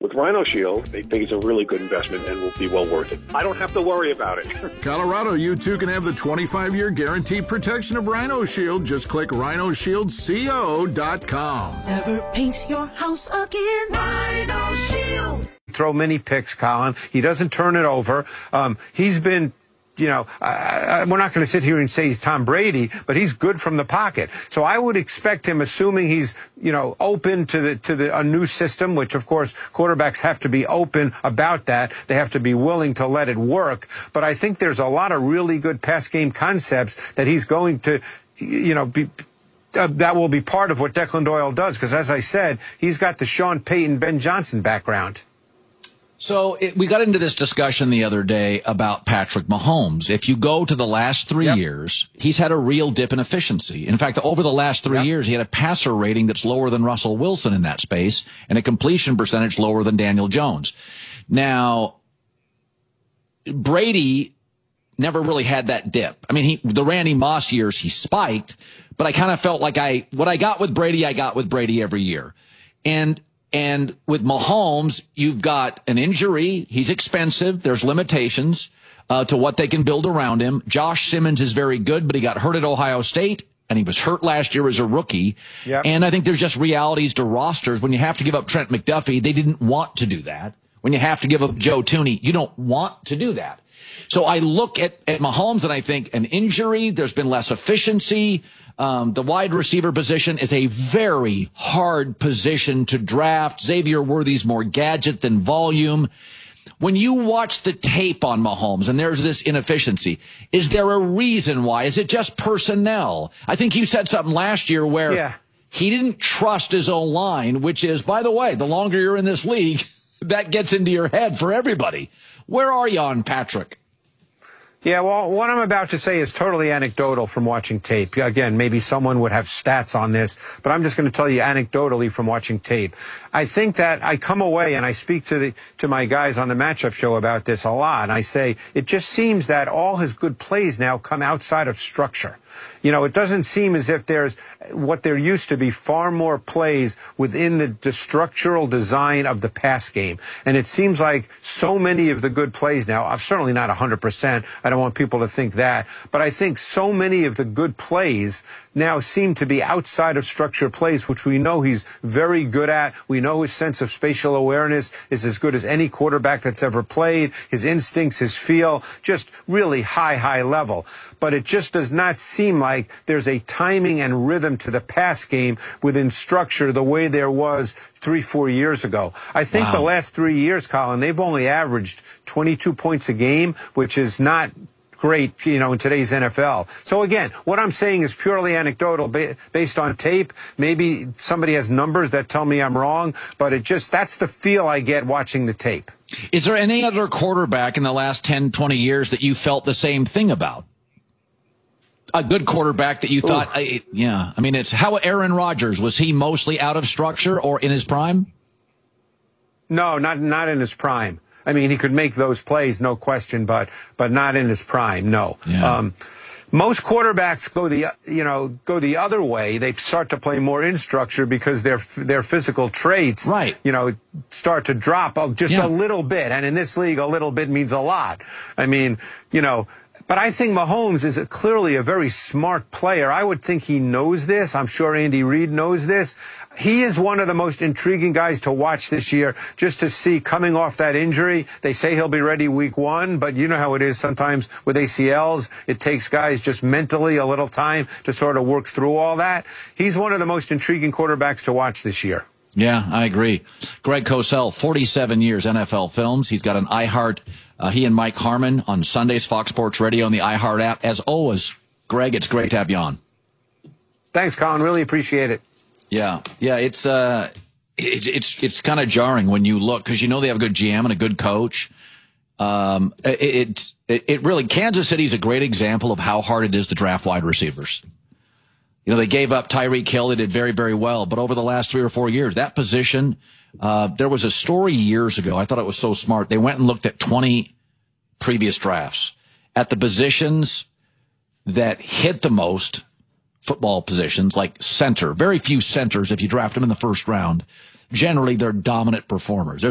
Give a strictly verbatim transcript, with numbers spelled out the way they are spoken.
With Rhino Shield, they think it's a really good investment and will be well worth it. I don't have to worry about it. Colorado, you too can have the twenty-five year guaranteed protection of Rhino Shield. Just click rhino shield co dot com. Never paint your house again. Rhino Shield. Throw many picks, Colin. He doesn't turn it over. Um, he's been... You know, I, I, we're not going to sit here and say he's Tom Brady, but he's good from the pocket. So I would expect him, assuming he's, you know, open to the to the a new system, which of course quarterbacks have to be open about that. They have to be willing to let it work. But I think there's a lot of really good pass game concepts that he's going to, you know, be. Uh, that will be part of what Declan Doyle does, because as I said, he's got the Sean Payton, Ben Johnson background. So it, we got into this discussion the other day about Patrick Mahomes. If you go to the last three yep. years, he's had a real dip in efficiency. In fact, over the last three yep. years, he had a passer rating that's lower than Russell Wilson in that space and a completion percentage lower than Daniel Jones. Now, Brady never really had that dip. I mean, he, the Randy Moss years, he spiked, but I kind of felt like I, what I got with Brady, I got with Brady every year. And And with Mahomes, you've got an injury. He's expensive. There's limitations uh, to what they can build around him. Josh Simmons is very good, but he got hurt at Ohio State, and he was hurt last year as a rookie. Yep. And I think there's just realities to rosters. When you have to give up Trent McDuffie, they didn't want to do that. When you have to give up Joe Thuney, you don't want to do that. So I look at, at Mahomes, and I think an injury, there's been less efficiency. Um, the wide receiver position is a very hard position to draft. Xavier Worthy's more gadget than volume. When you watch the tape on Mahomes and there's this inefficiency, is there a reason why? Is it just personnel? I think you said something last year where yeah. he didn't trust his own line, which is, by the way, the longer you're in this league, that gets into your head for everybody. Where are you on Patrick? Yeah, well, what I'm about to say is totally anecdotal from watching tape. Again, maybe someone would have stats on this, but I'm just going to tell you anecdotally from watching tape. I think that I come away and I speak to the to my guys on the matchup show about this a lot. And I say it just seems that all his good plays now come outside of structure. You know, it doesn't seem as if there's what there used to be far more plays within the, the structural design of the pass game. And it seems like so many of the good plays now, I'm certainly not one hundred percent. I don't want people to think that. But I think so many of the good plays now seem to be outside of structured plays, which we know he's very good at. We know his sense of spatial awareness is as good as any quarterback that's ever played. His instincts, his feel, just really high, high level. But it just does not seem like there's a timing and rhythm to the pass game within structure the way there was three, four years ago. I think wow. the last three years, Colin, they've only averaged twenty-two points a game, which is not great, you know, in today's N F L. So again, what I'm saying is purely anecdotal ba- based on tape. Maybe somebody has numbers that tell me I'm wrong, but it just, that's the feel I get watching the tape. Is there any other quarterback in the last ten, twenty years that you felt the same thing about? A good quarterback that you thought, I, yeah, I mean, it's how Aaron Rodgers, was he mostly out of structure or in his prime? No, not, not in his prime. I mean, he could make those plays, no question, but but not in his prime, no. Yeah. Um, most quarterbacks go the you know go the other way. They start to play more in structure because their their physical traits, right. you know, start to drop just yeah. a little bit. And in this league, a little bit means a lot. I mean, you know. But I think Mahomes is a, clearly a very smart player. I would think he knows this. I'm sure Andy Reid knows this. He is one of the most intriguing guys to watch this year, just to see coming off that injury. They say he'll be ready week one, but you know how it is sometimes with A C Ls. It takes guys just mentally a little time to sort of work through all that. He's one of the most intriguing quarterbacks to watch this year. Yeah, I agree. Greg Cosell, forty-seven years N F L films. He's got an iHeart. Uh, he and Mike Harmon on Sundays, Fox Sports Radio, and the iHeart app. As always, Greg, it's great to have you on. Thanks, Colin. Really appreciate it. Yeah, yeah. It's uh, it, it's it's kind of jarring when you look, because you know they have a good G M and a good coach. Um, it, it it really Kansas City's a great example of how hard it is to draft wide receivers. You know, they gave up Tyreek Hill. They did very, very well. But over the last three or four years, that position, uh, there was a story years ago. I thought it was so smart. They went and looked at twenty previous drafts at the positions that hit the most, football positions, like center. Very few centers, if you draft them in the first round. Generally, they're dominant performers. There's